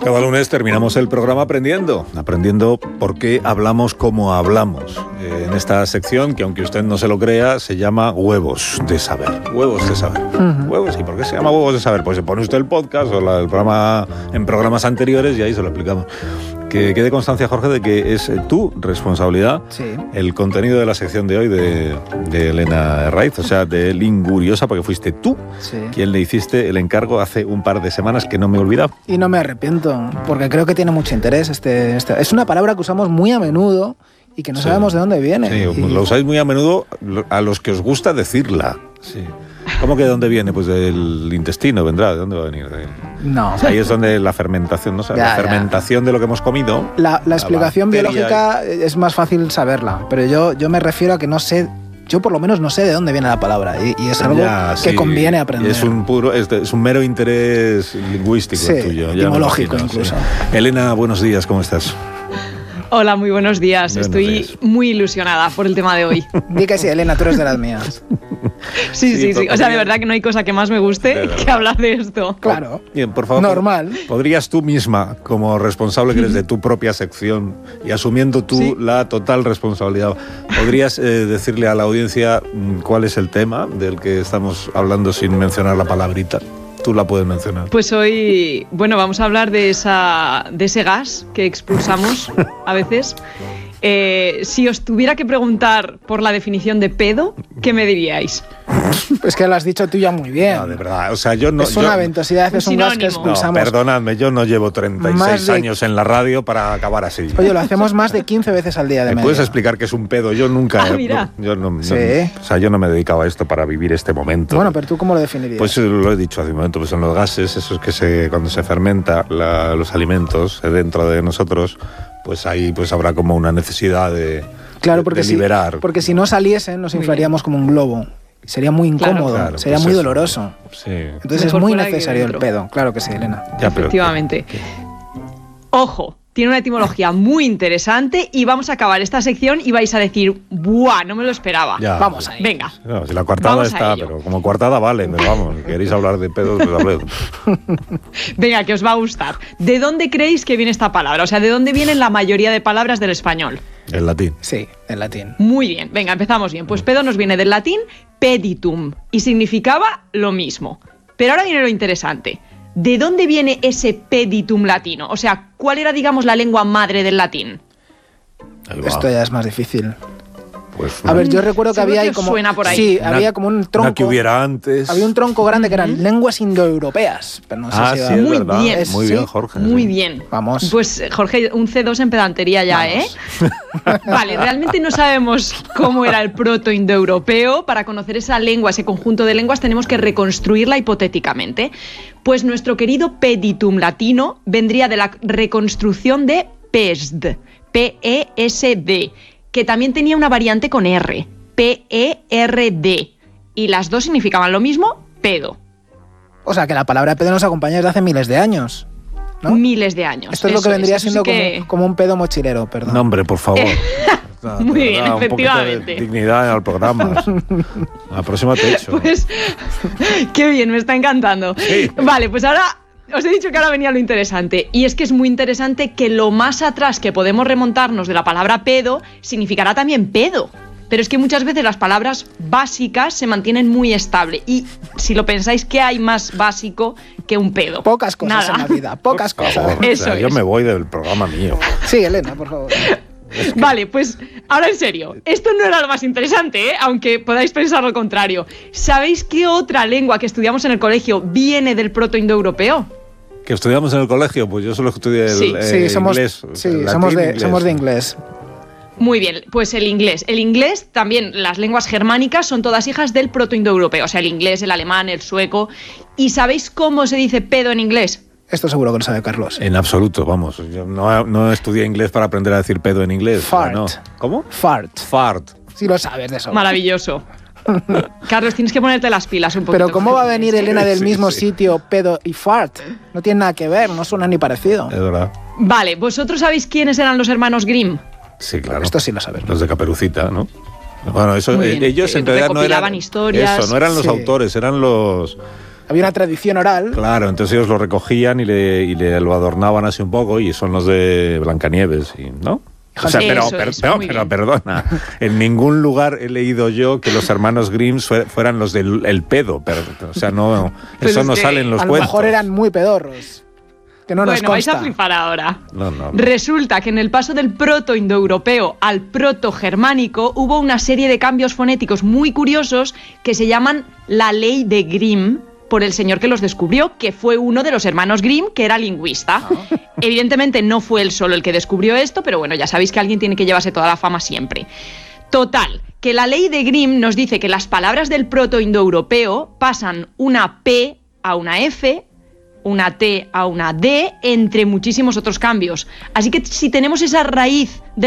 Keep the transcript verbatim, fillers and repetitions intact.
Cada lunes terminamos el programa aprendiendo, aprendiendo por qué hablamos como hablamos. Eh, en esta sección, que aunque usted no se lo crea, se llama Huevos de Saber. Huevos de Saber. Uh-huh. Huevos, ¿y por qué se llama Huevos de Saber? Pues se pone usted el podcast o la, el programa en programas anteriores y ahí se lo explicamos. Que quede constancia, Jorge, de que es tu responsabilidad sí. el contenido de la sección de hoy de, de Elena Herraiz, o sea, de Linguriosa, porque fuiste tú sí. quien le hiciste el encargo hace un par de semanas que no me he olvidado. Y no me arrepiento, porque creo que tiene mucho interés. Este, este, es una palabra que usamos muy a menudo y que no sí. sabemos de dónde viene. Sí, y... lo usáis muy a menudo a los que os gusta decirla. Sí. ¿Cómo que de dónde viene? Pues del intestino vendrá. ¿De dónde va a venir? De... No. Ahí es donde la fermentación, ¿no? O sea, ya, la fermentación ya. de lo que hemos comido. La, la explicación la biológica y... es más fácil saberla, pero yo, yo me refiero a que no sé, yo por lo menos no sé de dónde viene la palabra y, y es algo ya, que sí. conviene aprender. Es un puro, es, de, es un mero interés lingüístico sí, el tuyo. Etimológico incluso. Sí. Elena, buenos días, ¿cómo estás? Hola, muy buenos días. Buenos Estoy días. muy ilusionada por el tema de hoy. Di que sí, Elena, tú eres de las mías. Sí, sí, sí. sí. O sea, de verdad que no hay cosa que más me guste que hablar de esto. Claro. Bien, por favor. Normal. ¿Podrías tú misma, como responsable que eres de tu propia sección y asumiendo tú ¿Sí? la total responsabilidad, podrías eh, decirle a la audiencia cuál es el tema del que estamos hablando sin mencionar la palabrita? Tú la puedes mencionar. Pues hoy, bueno, vamos a hablar de, esa, de ese gas que expulsamos a veces. Eh, si os tuviera que preguntar por la definición de pedo, ¿qué me diríais? Es que lo has dicho tú ya muy bien. No, de verdad, o sea, yo no... Es una yo, ventosidad, es un, un gas que expulsamos. No, perdonadme, yo no llevo treinta y seis de... años en la radio para acabar así. Oye, lo hacemos más de quince veces al día de ¿Me media? puedes explicar qué es un pedo? Yo nunca... Ah, mira. No, yo no, sí. no, o sea, yo no me dedicaba a esto para vivir este momento. Bueno, pero ¿tú cómo lo definirías? Pues lo he dicho hace un momento, pues son los gases, esos que se, cuando se fermenta la, los alimentos dentro de nosotros, pues ahí pues habrá como una necesidad de, claro, porque de liberar. Si, porque si no saliesen nos inflaríamos como un globo. Sería muy incómodo, claro, claro, sería pues muy eso. doloroso. Sí. Entonces Mejor es muy necesario el pedo. Claro que sí, Elena. Ya, Efectivamente. Pero, Ojo, tiene una etimología muy interesante y vamos a acabar esta sección y vais a decir, ¡buah! No me lo esperaba. Ya, vamos ahí. Venga. No, si la coartada vamos está, pero como coartada vale, pero vamos, si queréis hablar de pedos, pues hablé. Venga, que os va a gustar. ¿De dónde creéis que viene esta palabra? O sea, ¿de dónde vienen la mayoría de palabras del español? El latín. Sí, el latín. Muy bien, venga, empezamos bien. Pues pedo nos viene del latín peditum y significaba lo mismo. Pero ahora viene lo interesante. ¿De dónde viene ese peditum latino? O sea, ¿cuál era, digamos, la lengua madre del latín? Esto ya es más difícil. Pues a ver, yo recuerdo que había que ahí como... suena por ahí. Sí, una, había como un tronco... Una que hubiera antes. Había un tronco grande que eran uh-huh. lenguas indoeuropeas. Pero no sé ah, si sí, muy verdad. bien. Es, muy bien, Jorge. Muy sí. bien. Vamos. Pues, Jorge, un ce dos en pedantería ya, Vamos. ¿eh? Vale, realmente no sabemos cómo era el proto-indoeuropeo. Para conocer esa lengua, ese conjunto de lenguas, tenemos que reconstruirla hipotéticamente. Pues nuestro querido peditum latino vendría de la reconstrucción de pesd, P E S D, que también tenía una variante con R, P E R D, y las dos significaban lo mismo, pedo. O sea, que la palabra pedo nos acompaña desde hace miles de años, ¿no? Miles de años. Esto es lo que vendría es, siendo sí que... como, como un pedo mochilero, perdón. No, hombre, por favor. No, muy bien, verdad, efectivamente. Un poquito de dignidad al programa. La próxima te echo. Pues, qué bien, me está encantando. Sí. Vale, pues ahora... Os he dicho que ahora venía lo interesante, y es que es muy interesante que lo más atrás que podemos remontarnos de la palabra pedo significará también pedo. Pero es que muchas veces las palabras básicas se mantienen muy estable, y si lo pensáis, ¿qué hay más básico que un pedo? Pocas cosas Nada. en la vida, pocas por cosas. favor, Eso o sea, es. Yo me voy del programa mío. Sí, Elena, por favor. Es que... Vale, pues ahora en serio, esto no era lo más interesante, ¿eh? Aunque podáis pensar lo contrario. ¿Sabéis qué otra lengua que estudiamos en el colegio viene del proto-indoeuropeo? ¿Que estudiamos en el colegio? Pues yo solo estudié el sí. eh, sí, somos, inglés. Sí, latín, somos, de, inglés. somos de inglés. Muy bien, pues el inglés. El inglés, también las lenguas germánicas son todas hijas del proto-indoeuropeo, o sea, el inglés, el alemán, el sueco. ¿Y sabéis cómo se dice pedo en inglés? Esto seguro que lo sabe Carlos. En absoluto, vamos. Yo no, no estudié inglés para aprender a decir pedo en inglés. Fart. No. ¿Cómo? Fart. Fart. Sí lo sabes de eso. Maravilloso. Carlos, tienes que ponerte las pilas un poquito. Pero ¿cómo va a venir Elena del sí, mismo sí. sitio, pedo y fart? No tiene nada que ver, no suena ni parecido. Es verdad. Vale, ¿vosotros sabéis quiénes eran los hermanos Grimm? Sí, claro. Esto sí lo sabes. Los de Caperucita, ¿no? Bueno, eso, Bien, ellos en realidad no eran historias. Eso, no eran los sí. autores, eran los Había una tradición oral. Claro, entonces ellos lo recogían y le, y le lo adornaban así un poco, y son los de Blancanieves, ¿no? O sea, pero, eso, pero, eso, pero, pero perdona, en ningún lugar he leído yo que los hermanos Grimm fueran los del el pedo, pero, o sea, no, Pero eso es no que sale en los a cuentos. lo mejor eran muy pedorros. Que no nos bueno, vais consta. a flipar ahora. No, no, no. Resulta que en el paso del proto-indoeuropeo al proto-germánico hubo una serie de cambios fonéticos muy curiosos que se llaman la ley de Grimm, por el señor que los descubrió, que fue uno de los hermanos Grimm, que era lingüista. Oh. Evidentemente no fue él solo el que descubrió esto, pero bueno, ya sabéis que alguien tiene que llevarse toda la fama siempre. Total, que la ley de Grimm nos dice que las palabras del proto-indoeuropeo pasan una P a una F, una T a una D, entre muchísimos otros cambios. Así que si tenemos esa raíz de